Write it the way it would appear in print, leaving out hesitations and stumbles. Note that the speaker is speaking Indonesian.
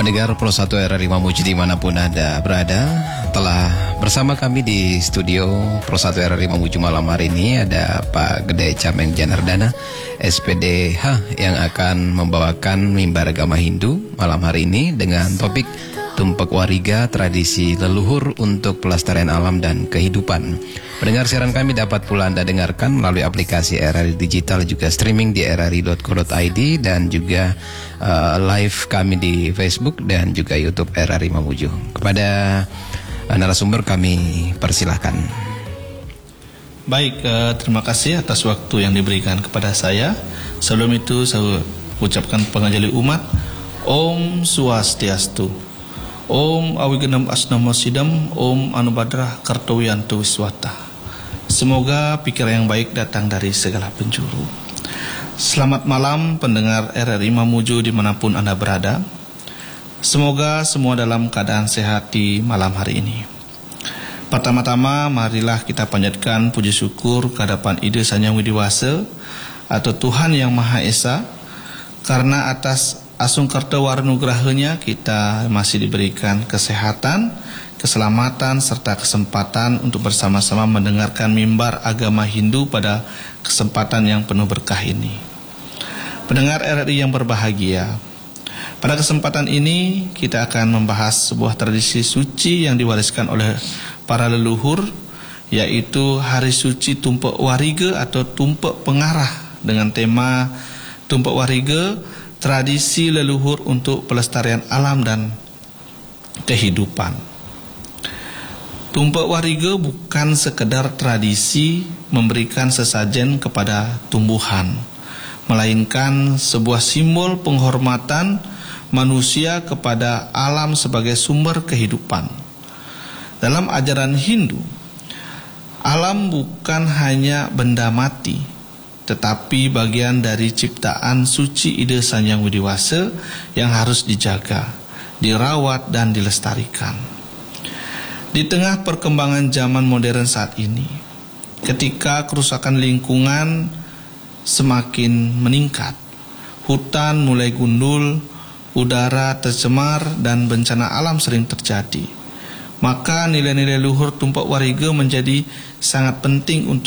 Pendengar Pro 1 RRI Mamuju dimanapun Anda berada, telah bersama kami di studio Pro 1 RRI Mamuju malam hari ini ada Pak Gede Cameng Janardana SPDH yang akan membawakan mimbar agama Hindu malam hari ini dengan topik Tumpak Wariga, tradisi leluhur untuk pelestarian alam dan kehidupan. Pendengar, siaran kami dapat pula Anda dengarkan melalui aplikasi RRI Digital, juga streaming di rri.co.id, dan juga live kami di Facebook dan juga YouTube RRI Mamuju. Kepada narasumber kami persilahkan. Baik, terima kasih atas waktu yang diberikan kepada saya. Sebelum itu saya ucapkan pengajali umat. Om Swastiastu. Om Awigenam Asnamasidam, Om Anubadrah Kartowiyanto Wiswata. Semoga pikiran yang baik datang dari segala penjuru. Selamat malam pendengar RRI Mamuju dimanapun Anda berada. Semoga semua dalam keadaan sehat di malam hari ini. Pertama-tama marilah kita panjatkan puji syukur kehadapan Ida Sanyang Widiwasa atau Tuhan Yang Maha Esa, karena atas Asungkarta Warnugrahanya kita masih diberikan kesehatan, keselamatan, serta kesempatan untuk bersama-sama mendengarkan mimbar agama Hindu pada kesempatan yang penuh berkah ini. Pendengar RRI yang berbahagia, pada kesempatan ini kita akan membahas sebuah tradisi suci yang diwariskan oleh para leluhur, yaitu Hari Suci Tumpak Wariga atau Tumpak Pengarah, dengan tema Tumpak Wariga, tradisi leluhur untuk pelestarian alam dan kehidupan. Tumpak Wariga bukan sekedar tradisi memberikan sesajen kepada tumbuhan, melainkan sebuah simbol penghormatan manusia kepada alam sebagai sumber kehidupan. Dalam ajaran Hindu, alam bukan hanya benda mati, tetapi bagian dari ciptaan suci Ida Sanyang Widiwasa yang harus dijaga, dirawat, dan dilestarikan. Di tengah perkembangan zaman modern saat ini, ketika kerusakan lingkungan semakin meningkat, hutan mulai gundul, udara tercemar, dan bencana alam sering terjadi, maka nilai-nilai luhur Tumpak Wariga menjadi sangat penting untuk